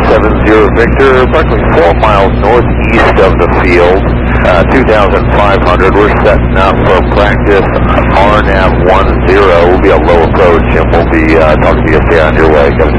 70 Victor, approximately 4 miles northeast of the field, 2,500. We're setting up for practice RNAV 10. Will be a low approach, and we'll be talking to you on your way.